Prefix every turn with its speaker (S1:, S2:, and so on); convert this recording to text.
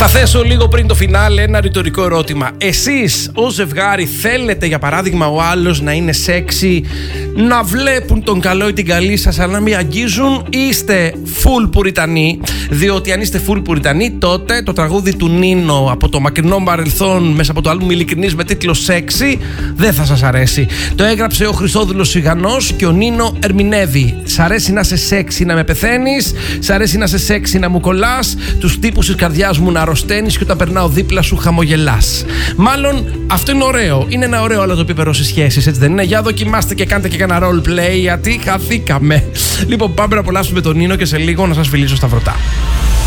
S1: Θα θέσω λίγο πριν το φινάλε ένα ρητορικό ερώτημα. Εσείς ως ζευγάρι θέλετε, για παράδειγμα, ο άλλος να είναι σεξι, να βλέπουν τον καλό ή την καλή σας, αλλά να μην αγγίζουν, ή είστε full πουριτανοί? Διότι αν είστε full πουριτανοί, τότε το τραγούδι του Νίνο από το μακρινό παρελθόν, μέσα από το άλμπουμ Ειλικρινής με τίτλο Sexy, δεν θα σας αρέσει. Το έγραψε ο Χριστόδουλος Σιγανός και ο Νίνο ερμηνεύει. Σ' αρέσει να είσαι sexy να με πεθαίνεις, σ' αρέσει να είσαι sexy να μου κολλάς, τους τύπους της καρδιάς μου να αρρωσταίνεις και όταν περνάω δίπλα σου χαμογελάς. Μάλλον αυτό είναι ωραίο. Είναι ένα ωραίο αλατοπίπερο στις σχέσεις, έτσι δεν είναι? Για δοκιμάστε και κάντε και κάνα role play, γιατί χαθήκαμε. Λοιπόν, πάμε να απολαύσουμε τον Νίνο και σε λίγο να σας φιλήσω στα βρωτά.